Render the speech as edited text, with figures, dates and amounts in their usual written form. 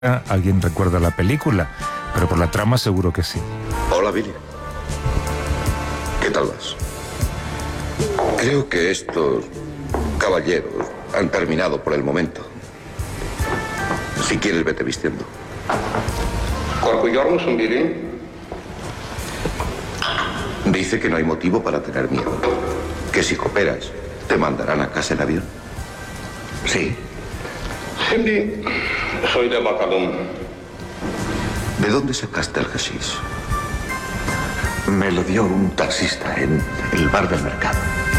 alguien recuerda la película, pero por la trama seguro que sí. Hola, Billy. ¿Qué tal vas? Creo que estos caballeros han terminado por el momento. Si quieres, vete vistiendo. Billy? Dice que no hay motivo para tener miedo. Que si cooperas, te mandarán a casa en avión. Sí. Hindi, soy de Bacalón. ¿De dónde sacaste el hashish? Me lo dio un taxista en el bar del mercado.